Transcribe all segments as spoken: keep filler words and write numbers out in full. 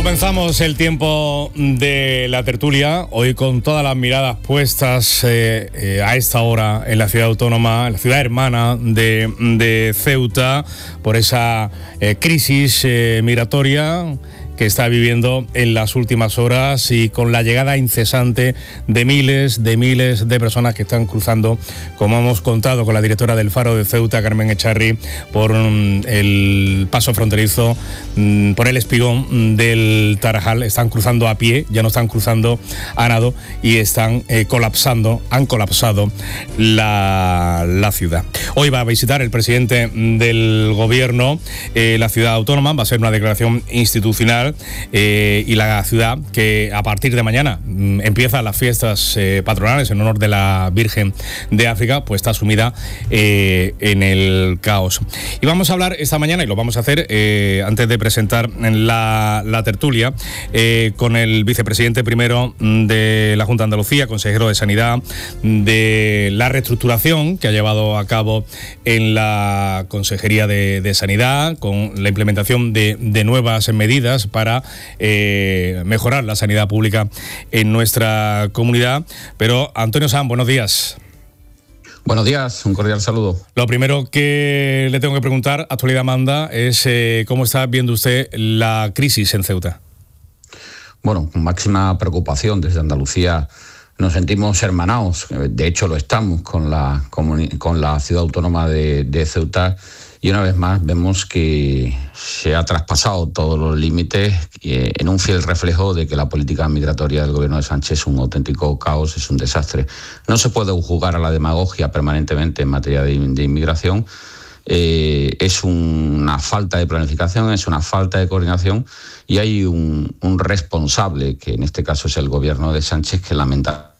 Comenzamos el tiempo de la tertulia, hoy con todas las miradas puestas eh, eh, a esta hora en la ciudad autónoma, en la ciudad hermana de, de Ceuta, por esa eh, crisis eh, migratoria que está viviendo en las últimas horas y con la llegada incesante de miles, de miles de personas que están cruzando, como hemos contado con la directora del Faro de Ceuta, Carmen Echarri, por um, el paso fronterizo, um, por el espigón del Tarajal. Están cruzando a pie, ya no están cruzando a nado y están eh, colapsando, han colapsado la, la ciudad. Hoy va a visitar el presidente del gobierno eh, la ciudad autónoma, va a ser una declaración institucional. Eh, y la ciudad que a partir de mañana mm, empiezan las fiestas eh, patronales en honor de la Virgen de África, pues está sumida eh, en el caos. Y vamos a hablar esta mañana, y lo vamos a hacer eh, antes de presentar la, la tertulia, eh, con el vicepresidente primero de la Junta de Andalucía, consejero de Sanidad, de la reestructuración que ha llevado a cabo en la Consejería de, de Sanidad, con la implementación de, de nuevas medidas para eh, mejorar la sanidad pública en nuestra comunidad. Pero Antonio Sanz, buenos días. Buenos días, un cordial saludo. Lo primero que le tengo que preguntar, actualidad manda, es eh, cómo está viendo usted la crisis en Ceuta. Bueno, con máxima preocupación desde Andalucía nos sentimos hermanados, de hecho lo estamos con la, con la ciudad autónoma de, de Ceuta. Y una vez más vemos que se ha traspasado todos los límites eh, en un fiel reflejo de que la política migratoria del gobierno de Sánchez es un auténtico caos, es un desastre. No se puede jugar a la demagogia permanentemente en materia de, de inmigración. Eh, es una falta de planificación, es una falta de coordinación y hay un, un responsable, que en este caso es el gobierno de Sánchez, que lamenta.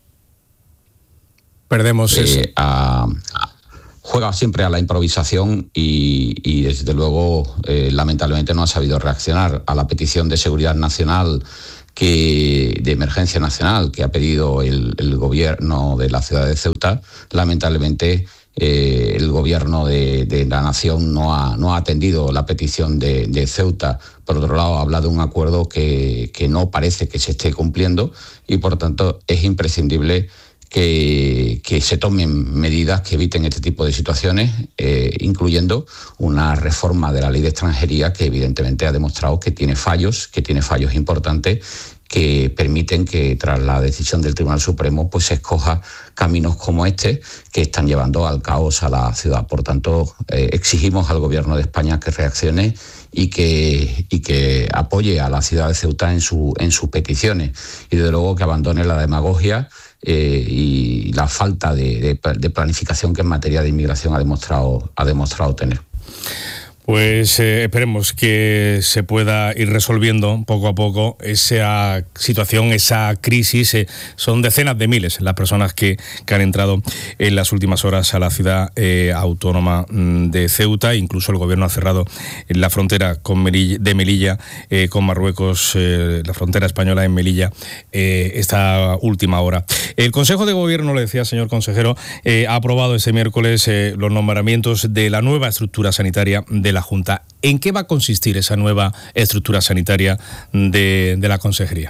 Perdemos eh, eso. A, a, juega siempre a la improvisación y, y desde luego, eh, lamentablemente no ha sabido reaccionar a la petición de seguridad nacional, que de emergencia nacional que ha pedido el, el gobierno de la ciudad de Ceuta. Lamentablemente, eh, el gobierno de, de la nación no ha, no ha atendido la petición de, de Ceuta. Por otro lado, habla de un acuerdo que, que no parece que se esté cumpliendo y, por tanto, es imprescindible Que, que se tomen medidas que eviten este tipo de situaciones, eh, incluyendo una reforma de la ley de extranjería que evidentemente ha demostrado que tiene fallos, que tiene fallos importantes, que permiten que tras la decisión del Tribunal Supremo pues se escoja caminos como este que están llevando al caos a la ciudad. Por tanto, eh, exigimos al Gobierno de España que reaccione y que, y que apoye a la ciudad de Ceuta en, su, en sus peticiones y desde luego que abandone la demagogia Eh, y la falta de, de, de planificación que en materia de inmigración ha demostrado, ha demostrado tener. Pues eh, esperemos que se pueda ir resolviendo poco a poco esa situación, esa crisis. Eh, son decenas de miles las personas que, que han entrado en las últimas horas a la ciudad eh, autónoma de Ceuta. Incluso el gobierno ha cerrado la frontera con Melilla, de Melilla eh, con Marruecos, eh, la frontera española en Melilla, eh, esta última hora. El Consejo de Gobierno, le decía, señor consejero, eh, ha aprobado este miércoles eh, los nombramientos de la nueva estructura sanitaria de la Junta. ¿En qué va a consistir esa nueva estructura sanitaria de, de la Consejería?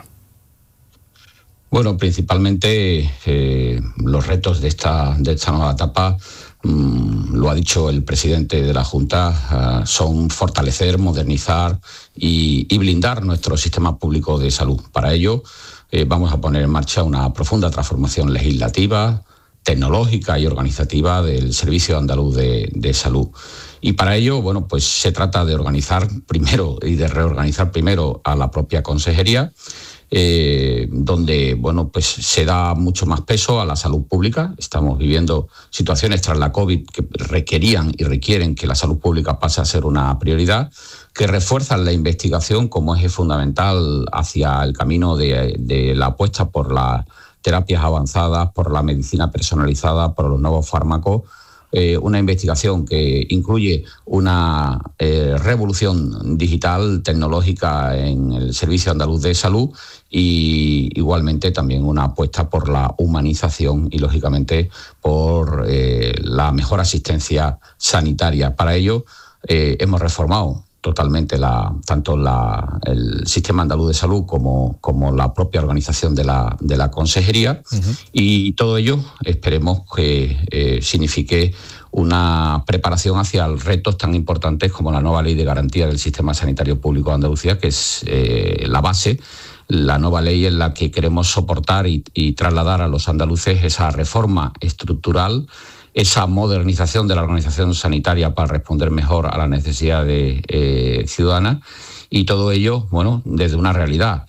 Bueno, principalmente eh, los retos de esta, de esta nueva etapa, mmm, lo ha dicho el presidente de la Junta, uh, son fortalecer, modernizar y, y blindar nuestro sistema público de salud. Para ello, eh, vamos a poner en marcha una profunda transformación legislativa, tecnológica y organizativa del Servicio Andaluz de, de Salud. Y para ello, bueno, pues se trata de organizar primero y de reorganizar primero a la propia consejería, eh, donde, bueno, pues se da mucho más peso a la salud pública. Estamos viviendo situaciones tras la COVID que requerían y requieren que la salud pública pase a ser una prioridad, que refuerzan la investigación como eje fundamental hacia el camino de, de la apuesta por las terapias avanzadas, por la medicina personalizada, por los nuevos fármacos. Eh, una investigación que incluye una eh, revolución digital, tecnológica en el Servicio Andaluz de Salud y igualmente también una apuesta por la humanización y, lógicamente, por eh, la mejor asistencia sanitaria. Para ello, eh, hemos reformado totalmente la, tanto la, el sistema andaluz de salud como, como la propia organización de la, de la consejería. Uh-huh. Y todo ello esperemos que eh, signifique una preparación hacia retos tan importantes como la nueva ley de garantía del sistema sanitario público de Andalucía, que es eh, la base, la nueva ley en la que queremos soportar y, y trasladar a los andaluces esa reforma estructural, esa modernización de la organización sanitaria para responder mejor a las necesidades eh, ciudadanas, y todo ello, bueno, desde una realidad.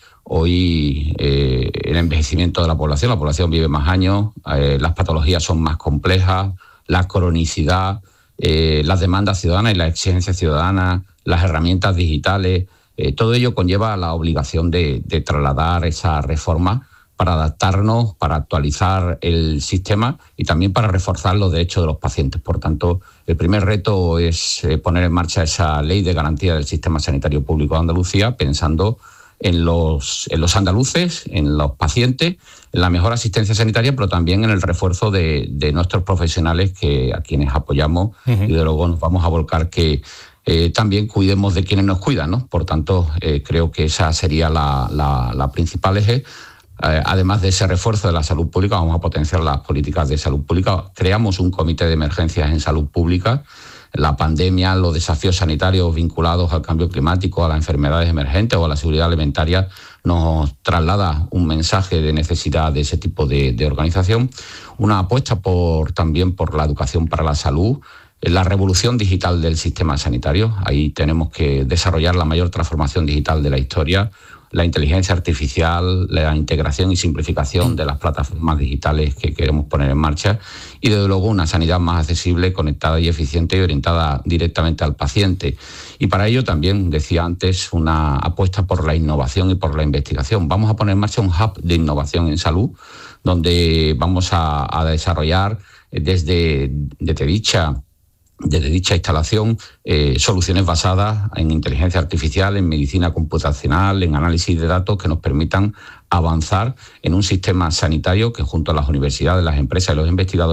Hoy eh, el envejecimiento de la población, la población vive más años, eh, las patologías son más complejas, la cronicidad, eh, las demandas ciudadanas y las exigencias ciudadanas, las herramientas digitales, eh, todo ello conlleva la obligación de, de trasladar esa reforma para adaptarnos, para actualizar el sistema y también para reforzar los derechos de los pacientes. Por tanto, el primer reto es eh, poner en marcha esa ley de garantía del sistema sanitario público de Andalucía, pensando en los, en los andaluces, en los pacientes, en la mejor asistencia sanitaria, pero también en el refuerzo de, de nuestros profesionales, que a quienes apoyamos, uh-huh. y de luego nos vamos a volcar que eh, también cuidemos de quienes nos cuidan, ¿no? Por tanto, eh, creo que esa sería la, la, la principal eje. Eh, además de ese refuerzo de la salud pública, vamos a potenciar las políticas de salud pública. Creamos un comité de emergencias en salud pública. La pandemia, los desafíos sanitarios vinculados al cambio climático, a las enfermedades emergentes o a la seguridad alimentaria nos traslada un mensaje de necesidad de ese tipo de, de organización. Una apuesta por, también por la educación para la salud, la revolución digital del sistema sanitario. Ahí tenemos que desarrollar la mayor transformación digital de la historia, la inteligencia artificial, la integración y simplificación de las plataformas digitales que queremos poner en marcha, y desde luego una sanidad más accesible, conectada y eficiente y orientada directamente al paciente. Y para ello también, decía antes, una apuesta por la innovación y por la investigación. Vamos a poner en marcha un hub de innovación en salud, donde vamos a, a desarrollar desde, desde dicha Desde dicha instalación, eh, soluciones basadas en inteligencia artificial, en medicina computacional, en análisis de datos que nos permitan avanzar en un sistema sanitario que, junto a las universidades, las empresas y los investigadores,